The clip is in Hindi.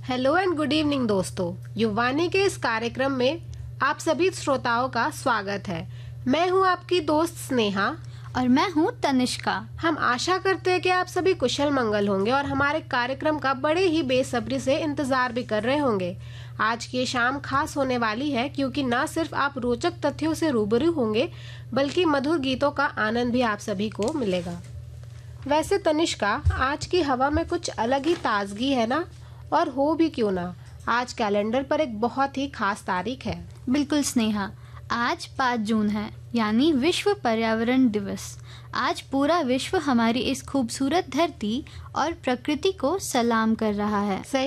हेलो एंड गुड इवनिंग दोस्तों। युवानी के इस कार्यक्रम में आप सभी श्रोताओं का स्वागत है। मैं हूं आपकी दोस्त स्नेहा और मैं हूं तनिष्का। हम आशा करते हैं कि आप सभी कुशल मंगल होंगे और हमारे कार्यक्रम का बड़े ही बेसब्री से इंतजार भी कर रहे होंगे। आज की ये शाम खास होने वाली है क्योंकि न सिर्फ आप रोचक तथ्यों से रूबरू होंगे बल्कि मधुर गीतों का आनंद भी आप सभी को मिलेगा। वैसे तनिष्का, आज की हवा में कुछ अलग ही ताजगी है ना, और हो भी क्यों ना, आज कैलेंडर पर एक बहुत ही खास तारीख है। बिल्कुल स्नेहा, आज 5 जून है, यानी विश्व पर्यावरण दिवस। आज पूरा विश्व हमारी इस खूबसूरत धरती और प्रकृति को सलाम कर रहा है। सही